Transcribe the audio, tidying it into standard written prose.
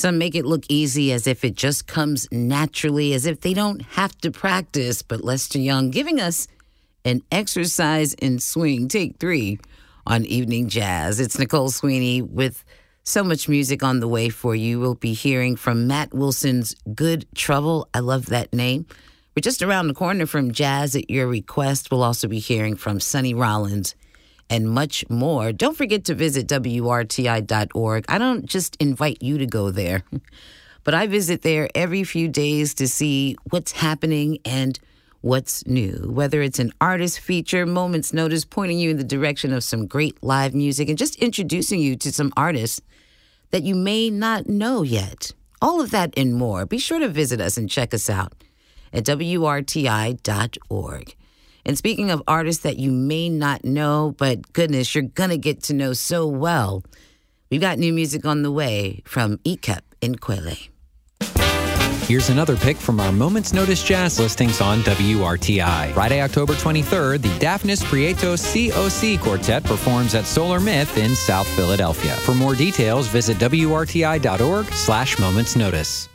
Some make it look easy, as if it just comes naturally, as if they don't have to practice. But Lester Young giving us an exercise in swing, take 3 on Evening Jazz. It's Nicole Sweeney with so much music on the way for you. We'll be hearing from Matt Wilson's Good Trouble. I love that name. We're just around the corner from Jazz at Your Request. We'll also be hearing from Sonny Rollins and much more. Don't forget to visit WRTI.org. I don't just invite you to go there, but I visit there every few days to see what's happening and what's new. Whether it's an artist feature, Moments Notice, pointing you in the direction of some great live music, and just introducing you to some artists that you may not know yet. All of that and more. Be sure to visit us and check us out at WRTI.org. And speaking of artists that you may not know, but goodness, you're going to get to know so well, we've got new music on the way from Ikep Nkwele. Here's another pick from our Moments Notice Jazz listings on WRTI. Friday, October 23rd, the Daphnis Prietos COC Quartet performs at Solar Myth in South Philadelphia. For more details, visit WRTI.org/Moments Notice.